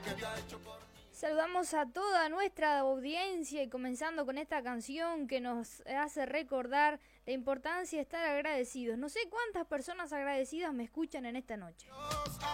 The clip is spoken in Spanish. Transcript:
Saludamos a toda nuestra audiencia y comenzando con esta canción que nos hace recordar la importancia de estar agradecidos. No sé cuántas personas agradecidas me escuchan en esta noche.